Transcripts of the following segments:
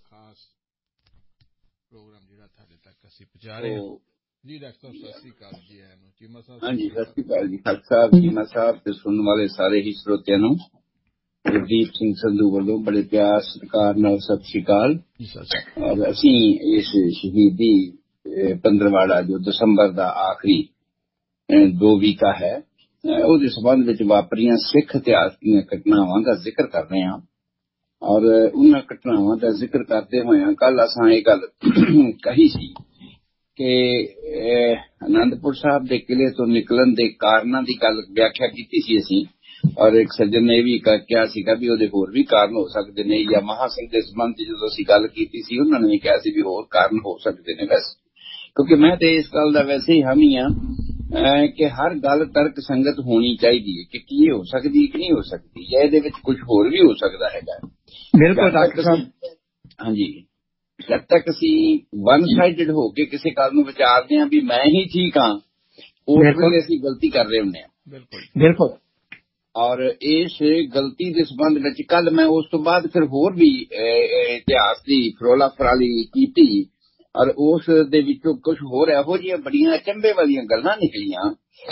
ਖਾਸ ਪ੍ਰੋਗਰਾਮ ਜਿਹੜਾ ਤੁਹਾਡੇ ਤੱਕ ਅਸੀਂ ਪਹੁੰਚਾ ਰਹੇ ਹਾਂ। ਜੀ ਡਾਕਟਰ ਸਾਹਿਬ ਸਤਿ ਸ੍ਰੀ ਅਕਾਲ ਜੀ। ਚੀਮਾ ਸਾਹਿਬ ਹਾਂਜੀ, ਸਤਿ ਸ੍ਰੀ ਅਕਾਲ ਜੀ ਖਾਲਸਾ ਸਾਹਿਬ, ਚੀਮਾ ਸਾਹਿਬ ਤੇ ਸੁਣਨ ਵਾਲੇ ਸਾਰੇ ਹੀ ਸਰੋਤਿਆਂ ਨੂੰ ਗੁਰਦੀਪ ਸਿੰਘ ਸੰਧੂ ਵੱਲੋਂ ਬੜੇ ਪਿਆਰ ਸਤਿਕਾਰ ਨਾਲ ਸਤਿ ਸ੍ਰੀ ਅਕਾਲ। ਔਰ ਅਸੀਂ ਇਸ ਸ਼ਹੀਦੀ ਪੰਦਰਵਾੜਾ ਜੋ ਦਸੰਬਰ ਦਾ ਆਖਰੀ 2 ਵੀਕਾ ਹੈ ਉਹਦੇ ਸੰਬੰਧ ਵਿੱਚ ਵਾਪਰੀਆਂ ਸਿੱਖ ਇਤਿਹਾਸ ਦੀਆਂ ਘਟਨਾਵਾਂ ਦਾ ਜ਼ਿਕਰ ਕਰ ਰਹੇ ਹਾਂ। ਔਰ ਉਹਨਾਂ ਘਟਨਾਵਾਂ ਦਾ ਜ਼ਿਕਰ ਕਰਦੇ ਹੋਇਆਂ ਕੱਲ ਅਸਾਂ ਇਹ ਗੱਲ ਕਹੀ ਸੀ ਕਿ ਆਨੰਦਪੁਰ ਸਾਹਿਬ ਦੇ ਕਿਲੇ ਤੋਂ ਨਿਕਲਣ ਦੇ ਕਾਰਨਾਂ ਦੀ ਗੱਲ ਵਿਆਖਿਆ ਕੀਤੀ ਸੀ ਅਸੀਂ। ਔਰ ਇੱਕ ਸੱਜਣ ਨੇ ਇਹ ਵੀ ਕਿਹਾ ਸੀਗਾ ਵੀ ਉਹਦੇ ਹੋਰ ਵੀ ਕਾਰਨ ਹੋ ਸਕਦੇ ਨੇ, ਜਾਂ ਮਹਾ ਸਿੰਘ ਦੇ ਸੰਬੰਧ ਜਦੋਂ ਅਸੀਂ ਗੱਲ ਕੀਤੀ ਸੀ ਉਹਨਾਂ ਨੇ ਵੀ ਕਿਹਾ ਸੀ ਵੀ ਹੋਰ ਕਾਰਨ ਹੋ ਸਕਦੇ ਨੇ। ਵੈਸੇ ਕਿਉਂਕਿ ਮੈਂ ਤੇ ਇਸ ਗੱਲ ਦਾ ਵੈਸੇ ਹੀ ਹਾਮੀ ਹਾਂ ਕਿ ਹਰ ਗੱਲ ਤਰਕ ਸੰਗਤ ਹੋਣੀ ਚਾਹੀਦੀ ਹੈ ਕਿ ਕੀ ਹੋ ਸਕਦੀ ਕਿ ਨਹੀਂ ਹੋ ਸਕਦੀ, ਜਾਂ ਇਹਦੇ ਵਿੱਚ ਕੁਝ ਹੋਰ ਵੀ ਹੋ ਸਕਦਾ ਹੈਗਾ। ਬਿਲਕੁਲ ਡਾਕਟਰ ਸਾਹਿਬ। ਹਾਂਜੀ, ਜਦ ਤੱਕ ਅਸੀਂ ਵਨ ਸਾਈਡਡ ਹੋ ਕੇ ਕਿਸੇ ਗੱਲ ਨੂੰ ਵਿਚਾਰਦੇ ਹਾਂ ਵੀ ਮੈਂ ਹੀ ਠੀਕ ਹਾਂ, ਉਸ ਵੇਲੇ ਅਸੀਂ ਗਲਤੀ ਕਰ ਰਹੇ ਹੁੰਦੇ ਹਾਂ। ਬਿਲਕੁਲ। ਔਰ ਇਸ ਗਲਤੀ ਦੇ ਸੰਬੰਧ ਵਿੱਚ ਕੱਲ ਮੈਂ ਉਸ ਤੋਂ ਬਾਅਦ ਫਿਰ ਹੋਰ ਵੀ ਇਤਿਹਾਸ ਦੀ ਫਰੋਲਾ ਫਰਾਲੀ ਕੀਤੀ ਔਰ ਉਸ ਦੇ ਵਿੱਚੋਂ ਕੁਝ ਹੋਰ ਇਹੋ ਜਿਹੀਆਂ ਬੜੀਆਂ ਅਚੰਭੇ ਵਾਲੀਆਂ ਗੱਲਾਂ ਨਿਕਲੀਆਂ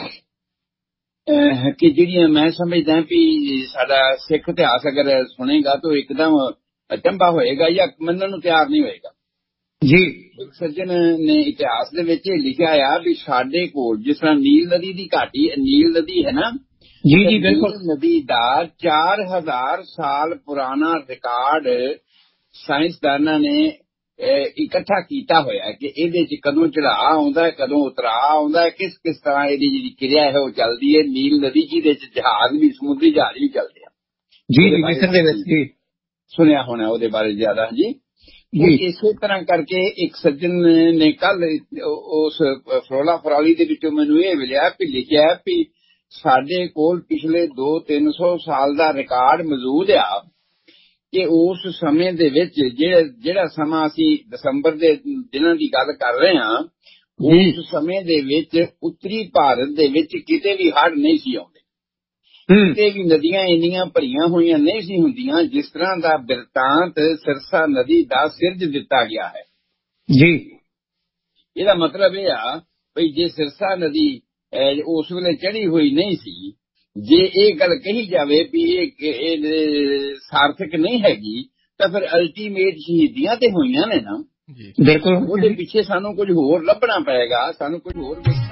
ਕਿ ਜਿਹੜੀਆਂ ਮੈਂ ਸਮਝਦਾ ਵੀ ਸਾਡਾ ਸਿੱਖ ਇਤਿਹਾਸ ਅਗਰ ਸੁਣੇਗਾ ਤਾਂ ਇੱਕਦਮ ਅਚੰਭਾ ਹੋਏਗਾ ਜਾਂ ਮੰਨਣ ਨੂੰ ਤਿਆਰ ਨਹੀਂ ਹੋਏਗਾ ਜੀ। ਇੱਕ ਸੱਜਣ ਨੇ ਇਤਿਹਾਸ ਦੇ ਵਿੱਚ ਲਿਖਿਆ ਆ ਵੀ ਸਾਡੇ ਕੋਲ ਜਿਸ ਤਰ੍ਹਾਂ ਨੀਲ ਨਦੀ ਦੀ ਘਾਟੀ, ਨੀਲ ਨਦੀ ਹੈ ਨਾ ਜੀ ਜੀ ਬਿਲਕੁਲ, ਨਦੀ ਦਾ 4000 ਸਾਲ ਪੁਰਾਣਾ ਰਿਕਾਰਡ ਸਾਇੰਸਦਾਨਾਂ ਨੇ ਇਕੱਠਾ ਕੀਤਾ ਹੋਇਆ ਕਿ ਇਹਦੇ ਚ ਕਦੋਂ ਚੜਾਅ ਆਉਂਦਾ, ਕਦੋਂ ਉਤਰਾਅ ਆਉਂਦਾ, ਕਿਸ ਕਿਸ ਤਰ੍ਹਾਂ ਇਹਦੀ ਜਿਹੜੀ ਕਿਰਿਆ ਹੈ ਉਹ ਚੱਲਦੀ ਹੈ। ਨੀਲ ਨਦੀ ਜਿਹਦੇ ਚ ਜਹਾਜ਼ ਵੀ, ਸਮੁੰਦਰੀ ਜਹਾਜ਼ ਵੀ ਚੱਲਦੇ ਆ। ਜੀ ਜੀ ਮਿਸਰ ਦੇ ਵਿੱਚ ਜੀ ਸੁਣਿਆ ਹੋਣਾ ਉਹਦੇ ਬਾਰੇ ਜ਼ਿਆਦਾ ਜੀ। ਇਸੇ ਤਰ੍ਹਾਂ ਕਰਕੇ ਇੱਕ ਸੱਜਣ ਨੇ ਕੱਲ ਉਸ ਫਰੋਲਾ ਫਰਾਲੀ ਦੇ ਵਿੱਚੋਂ ਮੈਨੂੰ ਇਹ ਮਿਲਿਆ ਵੀ ਲਿਖਿਆ ਵੀ ਸਾਡੇ ਕੋਲ ਪਿਛਲੇ 200-300 ਸਾਲ ਦਾ ਰਿਕਾਰਡ ਮੌਜੂਦ ਆ ਕਿ ਉਸ ਸਮੇਂ ਦੇ ਵਿੱਚ ਜਿਹੜਾ ਸਮਾਂ ਅਸੀਂ ਦਸੰਬਰ ਦੇ ਦਿਨਾਂ ਦੀ ਗੱਲ ਕਰ ਰਹੇ ਹਾਂ, ਉਸ ਸਮੇਂ ਦੇ ਵਿੱਚ ਉੱਤਰੀ ਭਾਰਤ ਦੇ ਵਿੱਚ ਕਿਤੇ ਵੀ ਹੜ੍ਹ ਨਹੀਂ ਸੀ ਆਉਂਦੇ, ਕਿਤੇ ਵੀ ਨਦੀਆਂ ਇੰਨੀਆਂ ਭਰੀਆਂ ਹੋਈਆਂ ਨਹੀਂ ਸੀ ਹੁੰਦੀਆਂ ਜਿਸ ਤਰ੍ਹਾਂ ਦਾ ਬਿਰਤਾਂਤ ਸਿਰਸਾ ਨਦੀ ਦਾ ਸਿਰਜ ਦਿੱਤਾ ਗਿਆ ਹੈ ਜੀ। ਇਹਦਾ ਮਤਲਬ ਇਹ ਆ ਵੀ ਜੇ ਸਿਰਸਾ ਨਦੀ ਉਸ ਵੇਲੇ ਚੜੀ ਹੋਈ ਨਹੀਂ ਸੀ, ਜੇ ਇਹ ਗੱਲ ਕਹੀ ਜਾਵੇ ਵੀ ਇਹ ਸਾਰਥਕ ਨਹੀਂ ਹੈਗੀ ਤਾਂ ਫਿਰ ਅਲਟੀਮੇਟ ਸ਼ਹੀਦੀਆਂ ਤੇ ਹੋਈਆਂ ਨੇ ਨਾ। ਬਿਲਕੁਲ, ਉਹਦੇ ਪਿੱਛੇ ਸਾਨੂੰ ਕੁਝ ਹੋਰ ਲੱਭਣਾ ਪਏਗਾ, ਸਾਨੂੰ ਕੁਝ ਹੋਰ